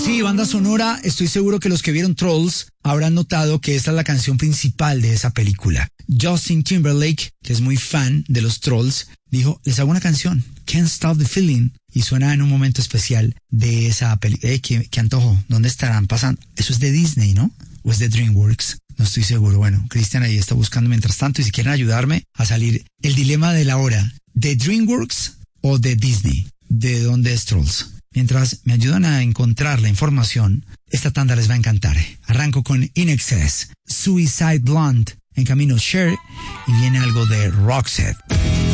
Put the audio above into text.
Sí, banda sonora, estoy seguro que los que vieron Trolls habrán notado que esta es la canción principal de esa película. Justin Timberlake, que es muy fan de los Trolls, dijo, les hago una canción, Can't Stop the Feeling, y suena en un momento especial de esa película. ¿Qué antojo? ¿Dónde estarán pasando? Eso es de Disney, ¿no? ¿O es de DreamWorks? No estoy seguro. Bueno, Cristian ahí está buscando mientras tanto, y si quieren ayudarme a salir el dilema de la hora, ¿de DreamWorks o de Disney? ¿De dónde es Trolls? Mientras me ayudan a encontrar la información, esta tanda les va a encantar. Arranco con In Excess, Suicide Blonde, en camino Cher, y viene algo de Roxette.